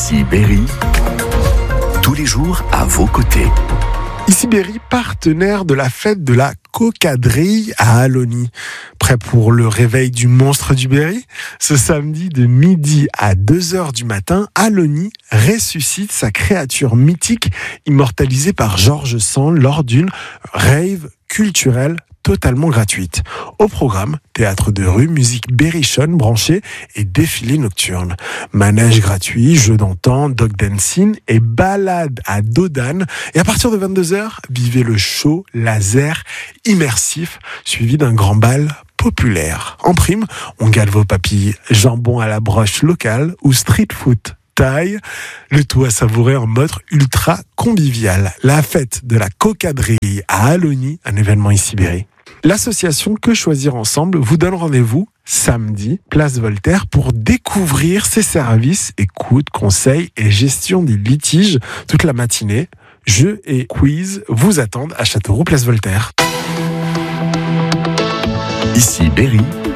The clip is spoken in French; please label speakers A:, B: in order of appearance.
A: Ici Berry, tous les jours à vos côtés.
B: Ici Berry, partenaire de la fête de la Cocadrille à Allogny. Prêt pour le réveil du monstre du Berry ? Ce samedi de midi à 2h du matin, Allogny ressuscite sa créature mythique immortalisée par George Sand lors d'une rave culturelle totalement gratuite. Au programme, théâtre de rue, musique berrichonne branchée et défilé nocturne. Manège gratuit, jeux d'antan, dog dancing et balade à dos d'âne. Et à partir de 22h, vivez le show laser immersif suivi d'un grand bal populaire. En prime, on gâte vos papilles jambon à la broche locale ou street food taille, le tout à savourer en mode ultra convivial. La fête de la Cocadrille à Allogny, un événement ici Berry. L'association Que Choisir Ensemble vous donne rendez-vous samedi, place Voltaire, pour découvrir ses services, écoute, conseils et gestion des litiges toute la matinée. Jeux et quiz vous attendent à Châteauroux, place Voltaire.
A: Ici Berry,